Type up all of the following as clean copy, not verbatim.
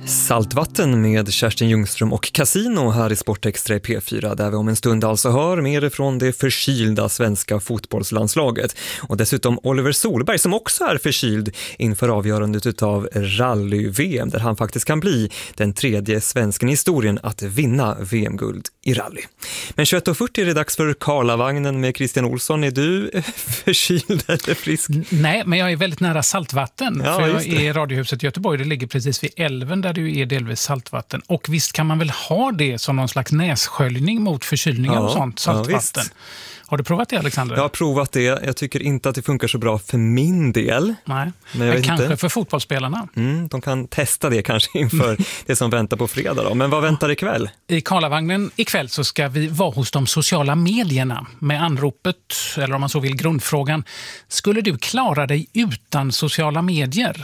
Saltvatten med Kerstin Ljungström och Casino här i Sportextra i P4, där vi om en stund alltså hör mer från det förkylda svenska fotbollslandslaget. Och dessutom Oliver Solberg som också är förkyld inför avgörandet utav rally-VM, där han faktiskt kan bli den tredje svensken i historien att vinna VM-guld i rally. Men 21.40 är det dags för Karlavagnen med Christian Olsson. Är du förkyld eller frisk? Nej, men jag är väldigt nära saltvatten. Ja, för jag är i Radiohuset i Göteborg. Det ligger precis vid älven där det är delvis saltvatten. Och visst kan man väl ha det som någon slags nässköljning mot förkylningar och sånt, saltvatten. Ja, har du provat det, Alexander? Jag har provat det. Jag tycker inte att det funkar så bra för min del. Nej, men kanske inte. För fotbollsspelarna. De kan testa det kanske inför det som väntar på fredag då. Men vad väntar ikväll? I Karlavagnen ikväll så ska vi vara hos de sociala medierna med anropet, eller om man så vill grundfrågan. Skulle du klara dig utan sociala medier?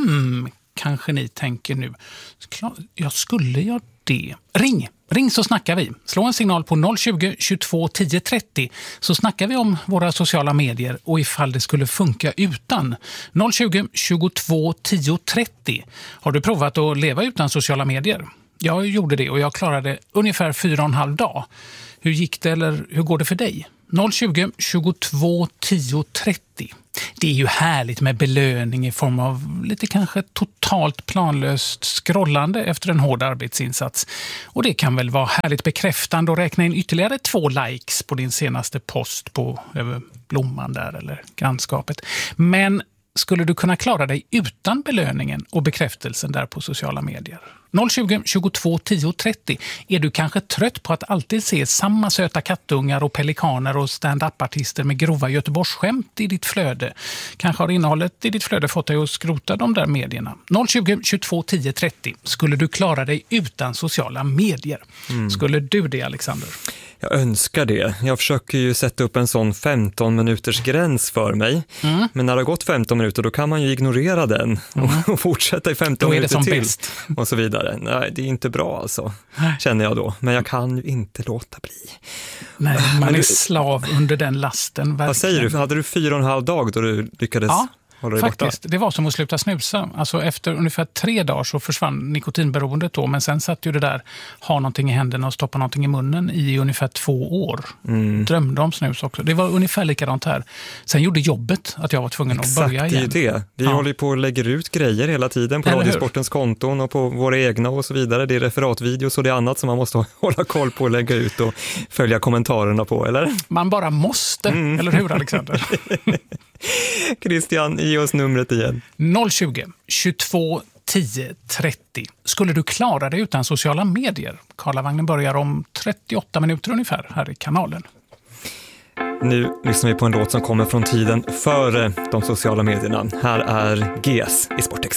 Kanske ni tänker nu. Ja, skulle jag det? Ring så snackar vi. Slå en signal på 020 22 10 30 så snackar vi om våra sociala medier och ifall det skulle funka utan. 020 22 10 30. Har du provat att leva utan sociala medier? Jag gjorde det och jag klarade ungefär 4,5 dag. Hur gick det eller hur går det för dig? 020 22 10 30. Det är ju härligt med belöning i form av lite kanske totalt planlöst scrollande efter en hård arbetsinsats. Och det kan väl vara härligt bekräftande och räkna in ytterligare 2 likes på din senaste post på över blomman där eller grannskapet. Men skulle du kunna klara dig utan belöningen och bekräftelsen där på sociala medier? 020 22 10 30. Är du kanske trött på att alltid se samma söta kattungar och pelikaner och stand-up-artister med grova Göteborgsskämt i ditt flöde? Kanske har innehållet i ditt flöde fått dig att skrota de där medierna. 020 22 10 30. Skulle du klara dig utan sociala medier? Skulle du det, Alexander? Jag önskar det. Jag försöker ju sätta upp en sån 15 minuters gräns för mig. Men när det har gått 15 minuter då kan man ju ignorera den och fortsätta i 15 minuter till. Bäst. Och så vidare. Nej, det är inte bra alltså, känner jag då. Men jag kan ju inte låta bli. Nej, man är slav under den lasten. Verkligen. Vad säger du? Hade du 4,5 dag då du lyckades... Ja. Faktiskt, det var som att sluta snusa. Alltså efter ungefär 3 dagar så försvann nikotinberoendet då. Men sen satt ju det där, ha någonting i händerna och stoppa någonting i munnen i ungefär 2 år. Drömde om snus också. Det var ungefär likadant här. Sen gjorde jobbet att jag var tvungen att börja igen. Exakt, det är ju det. Vi håller ju på och lägger ut grejer hela tiden på Radiosportens konton och på våra egna och så vidare. Det är referatvideos och det är annat som man måste hålla koll på och lägga ut och följa kommentarerna på, eller? Man bara måste, eller hur, Alexander? Christian, ge oss numret igen. 020 22 10 30. Skulle du klara dig utan sociala medier? Karlavagnen börjar om 38 minuter ungefär här i kanalen. Nu lyssnar vi på en låt som kommer från tiden före de sociala medierna. Här är GES i Sportex.